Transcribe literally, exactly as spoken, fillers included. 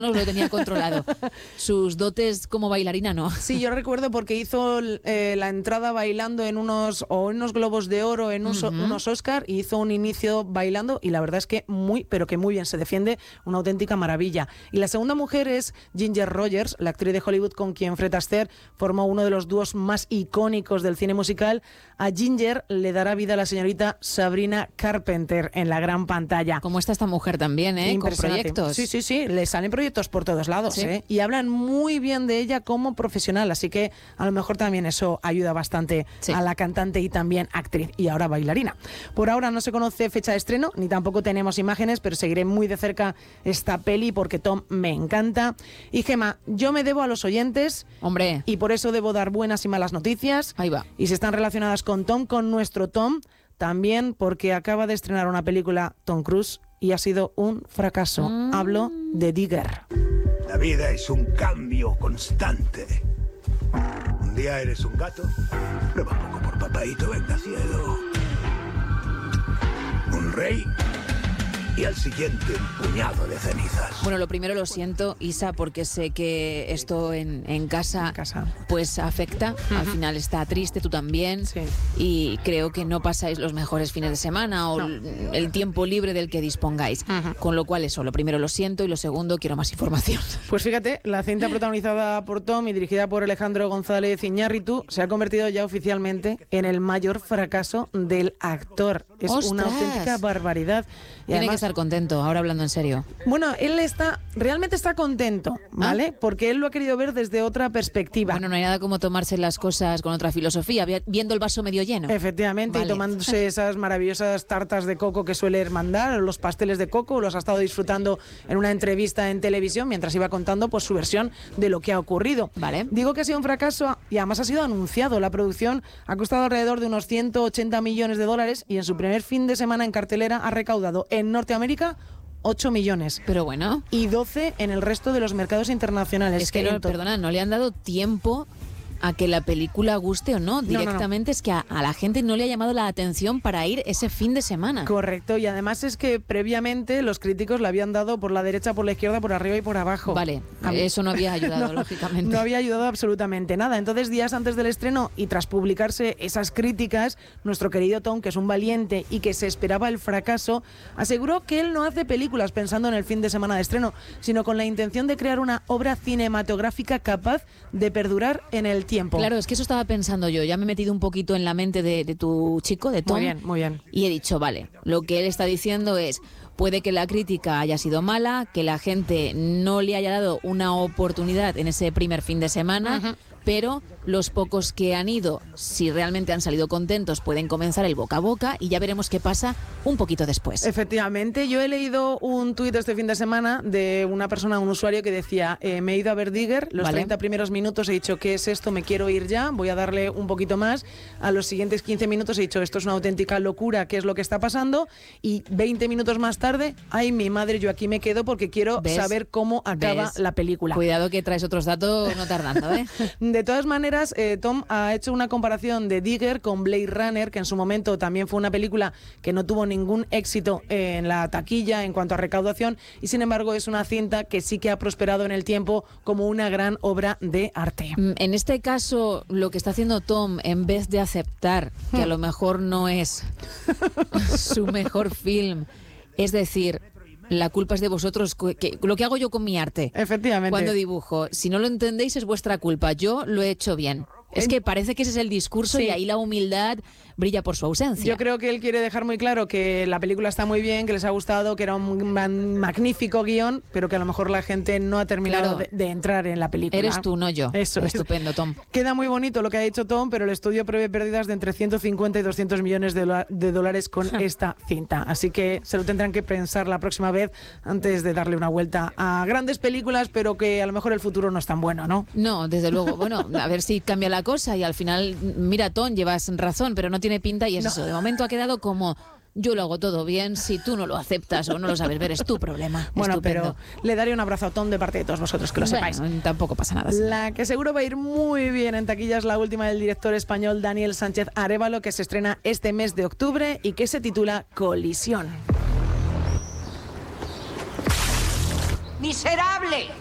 no lo tenía controlado. Sus dotes como bailarina no. Sí, yo recuerdo porque hizo eh, la entrada bailando en unos o en unos Globos de Oro, en un, uh-huh. unos Oscar, y hizo un inicio bailando y la verdad es que muy, pero que muy bien, se defiende, una auténtica maravilla. Y la segunda mujer es Ginger Rogers, la actriz de Hollywood con quien Fred Astaire formó uno de los dúos más icónicos del cine musical. A Ginger le dará vida a la señorita Sabrina Carpenter en la gran pantalla. Como está esta mujer también, ¿eh? Con proyectos. Sí, sí, sí, le salen proyectos por todos lados, ¿sí? ¿eh? Y hablan muy bien de ella como profesional, así que a lo mejor también eso ayuda bastante sí. a la cantante y también actriz y ahora bailarina. Por ahora no se conoce fecha de estreno, ni tampoco tenemos imágenes, pero seguiré muy de cerca esta peli porque Tom me encanta. Y Gemma, yo me debo a los oyentes, hombre, y por eso debo dar buenas y malas noticias. Ahí va. Y si están relacionadas con Tom, con nuestro Tom, también porque acaba de estrenar una película Tom Cruise y ha sido un fracaso. Mm. Hablo de Digger. La vida es un cambio constante. Un día eres un gato, prueba un poco por papaíto, venga cielo. Un rey, y al siguiente un puñado de cenizas. Bueno, lo primero lo siento, Isa, porque sé que esto en, en, casa, en casa pues afecta. Uh-huh. Al final está triste, tú también. Sí. Y creo que no pasáis los mejores fines de semana o no. el tiempo libre del que dispongáis. Uh-huh. Con lo cual eso, lo primero lo siento y lo segundo quiero más información. Pues fíjate, la cinta protagonizada por Tom y dirigida por Alejandro González Iñárritu se ha convertido ya oficialmente en el mayor fracaso del actor. Es ¡Ostras! Una auténtica barbaridad. Y Tiene además, que estar contento, ahora hablando en serio. Bueno, él está, realmente está contento, ¿vale? ¿Ah? Porque él lo ha querido ver desde otra perspectiva. Bueno, no hay nada como tomarse las cosas con otra filosofía, viendo el vaso medio lleno. Efectivamente, vale. Y tomándose esas maravillosas tartas de coco que suele mandar, los pasteles de coco, los ha estado disfrutando en una entrevista en televisión mientras iba contando pues su versión de lo que ha ocurrido. Vale. Digo que ha sido un fracaso y además ha sido anunciado. La producción ha costado alrededor de unos ciento ochenta millones de dólares y en su primer fin de semana en cartelera ha recaudado en Norteamérica ocho millones. Pero bueno. Y doce en el resto de los mercados internacionales. Es que, no, perdona, no le han dado tiempo a que la película guste o no. Directamente no, no, no. Es que a, a la gente no le ha llamado la atención para ir ese fin de semana. Correcto, y además es que previamente los críticos le habían dado por la derecha, por la izquierda, por arriba y por abajo. Vale, eso no había ayudado, no, lógicamente. No había ayudado absolutamente nada. Entonces, días antes del estreno y tras publicarse esas críticas, nuestro querido Tom, que es un valiente y que se esperaba el fracaso, aseguró que él no hace películas pensando en el fin de semana de estreno, sino con la intención de crear una obra cinematográfica capaz de perdurar en el tiempo. Claro, es que eso estaba pensando yo. Ya me he metido un poquito en la mente de, de tu chico, de Tom. Muy bien, muy bien. Y he dicho, vale, lo que él está diciendo es, puede que la crítica haya sido mala, que la gente no le haya dado una oportunidad en ese primer fin de semana, uh-huh. pero los pocos que han ido, si realmente han salido contentos, pueden comenzar el boca a boca y ya veremos qué pasa un poquito después. Efectivamente, yo he leído un tuit este fin de semana de una persona, un usuario que decía, eh, me he ido a ver Digger, los vale. treinta primeros minutos he dicho, ¿qué es esto? Me quiero ir ya, voy a darle un poquito más. A los siguientes quince minutos he dicho, esto es una auténtica locura, ¿qué es lo que está pasando? Y veinte minutos más tarde, ay, mi madre, yo aquí me quedo porque quiero ¿Ves? saber cómo acaba ¿Ves? La película. Cuidado que traes otros datos no tardando, ¿eh? De todas maneras, Eh, Tom ha hecho una comparación de Digger con Blade Runner, que en su momento también fue una película que no tuvo ningún éxito en la taquilla en cuanto a recaudación y sin embargo es una cinta que sí que ha prosperado en el tiempo como una gran obra de arte. En este caso, lo que está haciendo Tom, en vez de aceptar que a lo mejor no es su mejor film, es decir, la culpa es de vosotros, que, lo que hago yo con mi arte. Efectivamente. Cuando dibujo. Si no lo entendéis es vuestra culpa, yo lo he hecho bien. Es que parece que ese es el discurso sí. y ahí la humildad brilla por su ausencia. Yo creo que él quiere dejar muy claro que la película está muy bien, que les ha gustado, que era un magnífico guión, pero que a lo mejor la gente no ha terminado claro. de, de entrar en la película. Eres tú, no yo. Eso Estupendo, Tom. Queda muy bonito lo que ha dicho Tom, pero el estudio prevé pérdidas de entre ciento cincuenta y doscientos millones de, dola- de dólares con esta cinta. Así que se lo tendrán que pensar la próxima vez antes de darle una vuelta a grandes películas, pero que a lo mejor el futuro no es tan bueno, ¿no? No, desde luego. Bueno, a ver si cambia la cosa y al final, mira, Tom, llevas razón, pero no tiene pinta y es no. eso. De momento ha quedado como, yo lo hago todo bien, si tú no lo aceptas o no lo sabes ver, es tu problema. Bueno, Estupendo. Pero le daré un abrazo a Tom de parte de todos vosotros, que lo bueno, sepáis. Tampoco pasa nada. La que seguro va a ir muy bien en taquilla es la última del director español Daniel Sánchez Arévalo, que se estrena este mes de octubre y que se titula Colisión. ¡Miserable!